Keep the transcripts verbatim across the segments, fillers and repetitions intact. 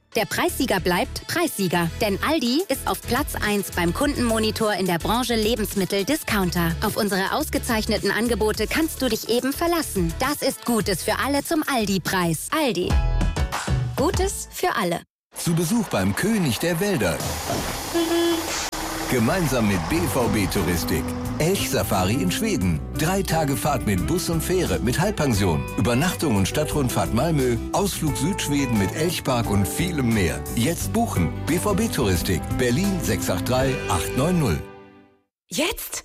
Der Preissieger bleibt Preissieger. Denn Aldi ist auf Platz eins beim Kundenmonitor in der Branche Lebensmittel-Discounter. Auf unsere ausgezeichneten Angebote kannst du dich eben verlassen. Das ist Gutes für alle zum Aldi-Preis. Aldi. Gutes für alle. Zu Besuch beim König der Wälder. Gemeinsam mit B V B Touristik. Elchsafari in Schweden. Drei Tage Fahrt mit Bus und Fähre mit Halbpension. Übernachtung und Stadtrundfahrt Malmö. Ausflug Südschweden mit Elchpark und vielem mehr. Jetzt buchen. B V B Touristik. Berlin sechs acht drei acht neun null. Jetzt?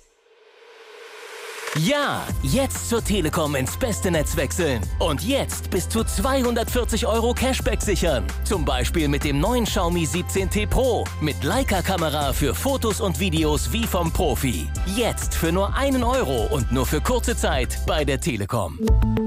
Ja, jetzt zur Telekom ins beste Netz wechseln. Und jetzt bis zu zweihundertvierzig Euro Cashback sichern. Zum Beispiel mit dem neuen Xiaomi siebzehn T Pro. Mit Leica-Kamera für Fotos und Videos wie vom Profi. Jetzt für nur einen Euro und nur für kurze Zeit bei der Telekom.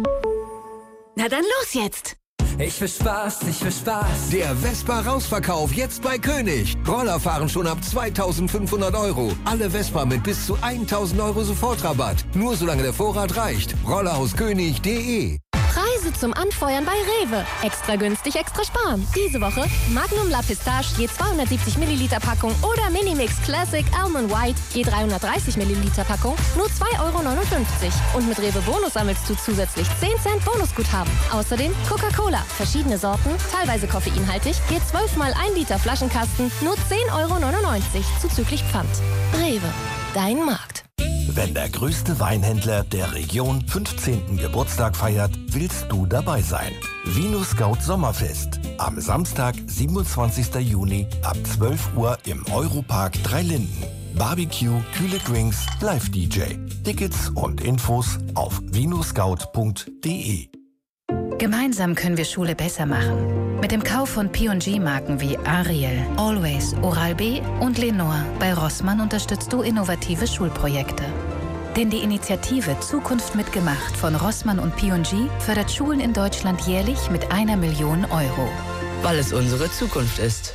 Na dann los jetzt! Ich will Spaß, ich will Spaß. Der Vespa-Rausverkauf jetzt bei König. Roller fahren schon ab zweitausendfünfhundert Euro. Alle Vespa mit bis zu tausend Euro Sofortrabatt. Nur solange der Vorrat reicht. Rollerhauskönig punkt de. Preise zum Anfeuern bei Rewe. Extra günstig, extra sparen. Diese Woche Magnum La Pistache je zweihundertsiebzig Milliliter Packung oder Minimix Classic Almond White je dreihundertdreißig Milliliter Packung nur zwei Euro neunundfünfzig. Und mit Rewe Bonus sammelst du zusätzlich zehn Cent Bonusguthaben. Außerdem Coca-Cola, verschiedene Sorten, teilweise koffeinhaltig, je zwölf mal ein Liter Flaschenkasten nur zehn Euro neunundneunzig zuzüglich Pfand. Rewe, dein Markt. Wenn der größte Weinhändler der Region fünfzehnten Geburtstag feiert, willst du dabei sein. Vino Scout Sommerfest. Am Samstag, siebenundzwanzigsten Juni ab zwölf Uhr im Europark Dreilinden. Barbecue, kühle Drinks, Live-D J. Tickets und Infos auf vinoscout punkt de. Gemeinsam können wir Schule besser machen. Mit dem Kauf von P und G-Marken wie Ariel, Always, Oral-B und Lenore bei Rossmann unterstützt du innovative Schulprojekte. Denn die Initiative Zukunft mitgemacht von Rossmann und P und G fördert Schulen in Deutschland jährlich mit einer Million Euro. Weil es unsere Zukunft ist.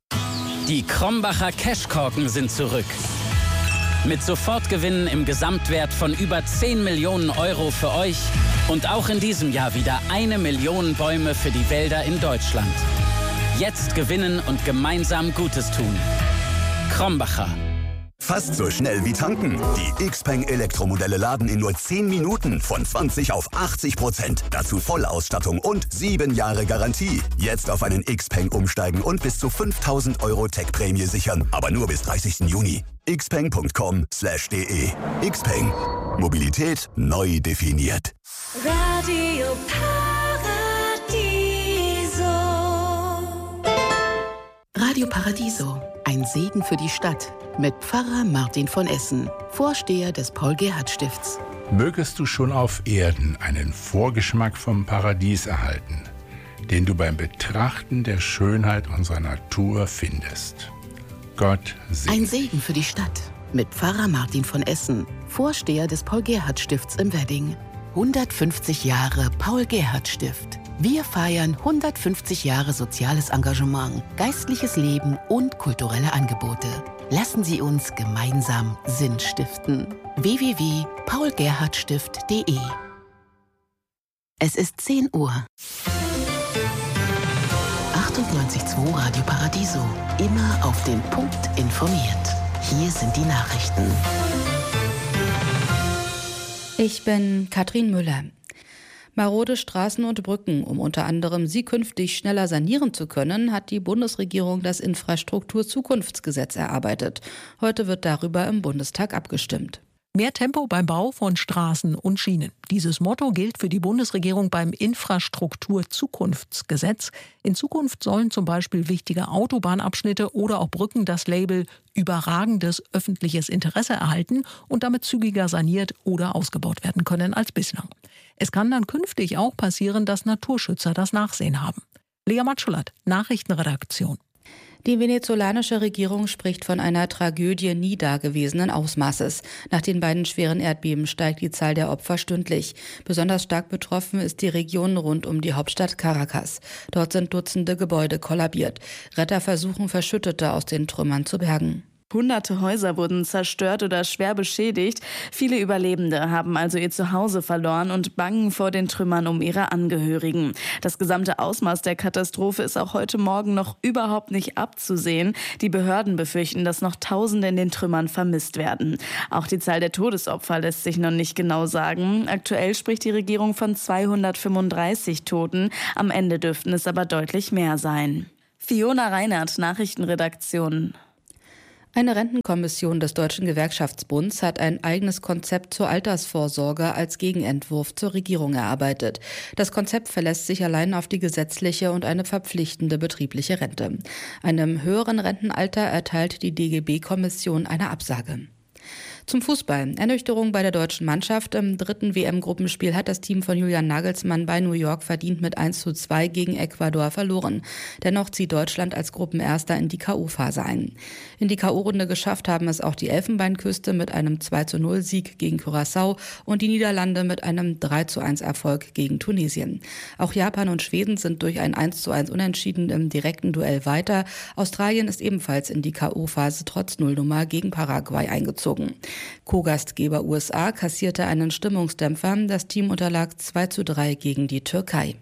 Die Krombacher Cashkorken sind zurück. Mit Sofortgewinnen im Gesamtwert von über zehn Millionen Euro für euch und auch in diesem Jahr wieder eine Million Bäume für die Wälder in Deutschland. Jetzt gewinnen und gemeinsam Gutes tun. Krombacher. Fast so schnell wie tanken. Die Xpeng Elektromodelle laden in nur zehn Minuten von zwanzig auf achtzig Prozent. Dazu Vollausstattung und sieben Jahre Garantie. Jetzt auf einen Xpeng umsteigen und bis zu fünftausend Euro Tech-Prämie sichern. Aber nur bis dreißigsten Juni. xpeng punkt com slash de. Xpeng. Mobilität neu definiert. Radio Paradiso. Radio Paradiso. Ein Segen für die Stadt. Mit Pfarrer Martin von Essen, Vorsteher des Paul-Gerhardt-Stifts. Mögest du schon auf Erden einen Vorgeschmack vom Paradies erhalten, den du beim Betrachten der Schönheit unserer Natur findest. Gott segne. Ein Segen für die Stadt. Mit Pfarrer Martin von Essen, Vorsteher des Paul-Gerhardt-Stifts im Wedding. hundertfünfzig Jahre Paul-Gerhardt-Stift. Wir feiern hundertfünfzig Jahre soziales Engagement, geistliches Leben und kulturelle Angebote. Lassen Sie uns gemeinsam Sinn stiften. w w w punkt paul gerhardt stift punkt de. Es ist zehn Uhr. achtundneunzig Komma zwei Radio Paradiso. Immer auf den Punkt informiert. Hier sind die Nachrichten. Ich bin Katrin Müller. Marode Straßen und Brücken, um unter anderem sie künftig schneller sanieren zu können, hat die Bundesregierung das Infrastrukturzukunftsgesetz erarbeitet. Heute wird darüber im Bundestag abgestimmt. Mehr Tempo beim Bau von Straßen und Schienen. Dieses Motto gilt für die Bundesregierung beim Infrastrukturzukunftsgesetz. In Zukunft sollen zum Beispiel wichtige Autobahnabschnitte oder auch Brücken das Label überragendes öffentliches Interesse erhalten und damit zügiger saniert oder ausgebaut werden können als bislang. Es kann dann künftig auch passieren, dass Naturschützer das Nachsehen haben. Lea Matschulat, Nachrichtenredaktion. Die venezolanische Regierung spricht von einer Tragödie nie dagewesenen Ausmaßes. Nach den beiden schweren Erdbeben steigt die Zahl der Opfer stündlich. Besonders stark betroffen ist die Region rund um die Hauptstadt Caracas. Dort sind Dutzende Gebäude kollabiert. Retter versuchen, Verschüttete aus den Trümmern zu bergen. Hunderte Häuser wurden zerstört oder schwer beschädigt. Viele Überlebende haben also ihr Zuhause verloren und bangen vor den Trümmern um ihre Angehörigen. Das gesamte Ausmaß der Katastrophe ist auch heute Morgen noch überhaupt nicht abzusehen. Die Behörden befürchten, dass noch Tausende in den Trümmern vermisst werden. Auch die Zahl der Todesopfer lässt sich noch nicht genau sagen. Aktuell spricht die Regierung von zweihundertfünfunddreißig Toten. Am Ende dürften es aber deutlich mehr sein. Fiona Reinhardt, Nachrichtenredaktion. Eine Rentenkommission des Deutschen Gewerkschaftsbunds hat ein eigenes Konzept zur Altersvorsorge als Gegenentwurf zur Regierung erarbeitet. Das Konzept verlässt sich allein auf die gesetzliche und eine verpflichtende betriebliche Rente. Einem höheren Rentenalter erteilt die D G B-Kommission eine Absage. Zum Fußball. Ernüchterung bei der deutschen Mannschaft. Im dritten W M-Gruppenspiel hat das Team von Julian Nagelsmann bei New York verdient mit eins zu zwei gegen Ecuador verloren. Dennoch zieht Deutschland als Gruppenerster in die K O-Phase ein. In die K O-Runde geschafft haben es auch die Elfenbeinküste mit einem zwei zu null Sieg gegen Curaçao und die Niederlande mit einem drei zu eins Erfolg gegen Tunesien. Auch Japan und Schweden sind durch ein eins zu eins Unentschieden im direkten Duell weiter. Australien ist ebenfalls in die K O-Phase trotz Nullnummer gegen Paraguay eingezogen. Co-Gastgeber U S A kassierte einen Stimmungsdämpfer. Das Team unterlag zwei zu drei gegen die Türkei.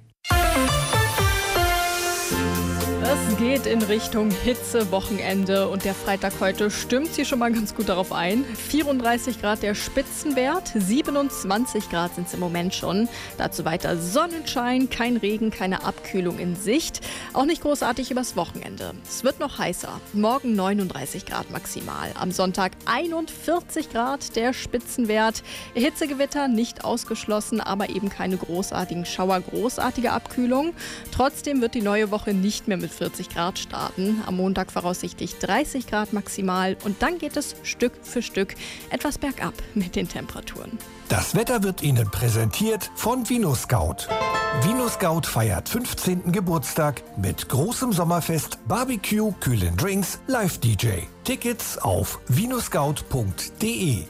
Es geht in Richtung Hitzewochenende und der Freitag heute stimmt sie schon mal ganz gut darauf ein. vierunddreißig Grad der Spitzenwert, siebenundzwanzig Grad sind es im Moment schon. Dazu weiter Sonnenschein, kein Regen, keine Abkühlung in Sicht. Auch nicht großartig übers Wochenende. Es wird noch heißer. Morgen neununddreißig Grad maximal. Am Sonntag einundvierzig Grad der Spitzenwert. Hitzegewitter nicht ausgeschlossen, aber eben keine großartigen Schauer, großartige Abkühlung. Trotzdem wird die neue Woche nicht mehr mit vierzig Grad starten. Am Montag voraussichtlich dreißig Grad maximal und dann geht es Stück für Stück etwas bergab mit den Temperaturen. Das Wetter wird Ihnen präsentiert von VinoScout. VinoScout feiert fünfzehnten Geburtstag mit großem Sommerfest, Barbecue, kühlen Drinks, Live-D J. Tickets auf vinoscout punkt de.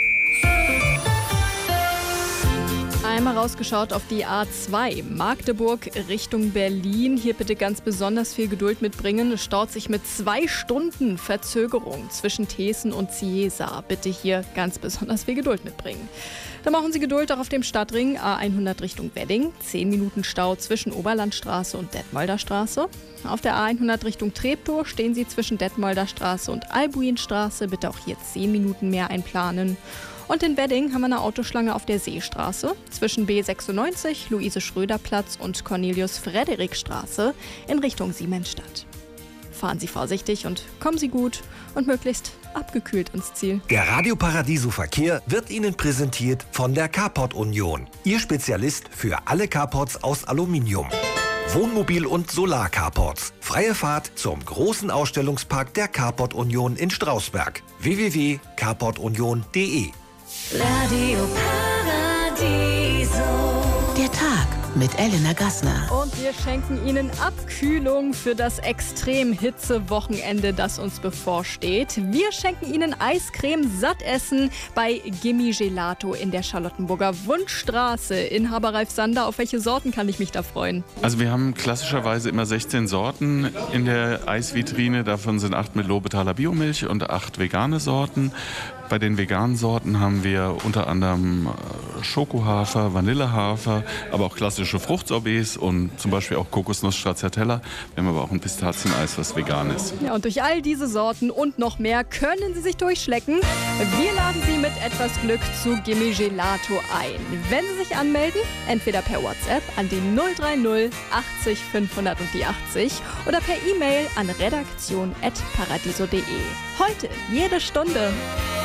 Einmal rausgeschaut auf die A zwei, Magdeburg Richtung Berlin. Hier bitte ganz besonders viel Geduld mitbringen. Es staut sich mit zwei Stunden Verzögerung zwischen Thesen und Cieza. Bitte hier ganz besonders viel Geduld mitbringen. Dann machen Sie Geduld auch auf dem Stadtring A hundert Richtung Wedding. zehn Minuten Stau zwischen Oberlandstraße und Detmolder Straße. Auf der A hundert Richtung Treptow stehen Sie zwischen Detmolder Straße und Albuinstraße. Bitte auch hier zehn Minuten mehr einplanen. Und in Wedding haben wir eine Autoschlange auf der Seestraße zwischen B sechsundneunzig, Luise-Schröder-Platz und Cornelius-Frederik-Straße in Richtung Siemensstadt. Fahren Sie vorsichtig und kommen Sie gut und möglichst abgekühlt ins Ziel. Der Radio Paradiso Verkehr wird Ihnen präsentiert von der Carport Union. Ihr Spezialist für alle Carports aus Aluminium. Wohnmobil- und Solar-Carports. Freie Fahrt zum großen Ausstellungspark der Carport Union in Strausberg. w w w punkt carport union punkt de. Radio Paradiso. Der Tag mit Elena Gassner. Und wir schenken Ihnen Abkühlung für das Extrem-Hitze-Wochenende, das uns bevorsteht. Wir schenken Ihnen Eiscreme satt essen bei Gimme Gelato in der Charlottenburger Wunschstraße. Inhaber Ralf Sander, auf welche Sorten kann ich mich da freuen? Also wir haben klassischerweise immer sechzehn Sorten in der Eisvitrine. Davon sind acht mit Lohbetaler Biomilch und acht vegane Sorten. Bei den veganen Sorten haben wir unter anderem Schokohafer, Vanillehafer, aber auch klassische Fruchtsorbets und zum Beispiel auch Kokosnuss Stracciatella. Wir haben aber auch ein Pistazieneis, was vegan ist. Ja, und durch all diese Sorten und noch mehr können Sie sich durchschlecken. Wir laden Sie mit etwas Glück zu Gimme Gelato ein. Wenn Sie sich anmelden, entweder per WhatsApp an die null drei null achtzig fünfhundert und die achtzig oder per E-Mail an redaktion at paradiso punkt de. Heute jede Stunde.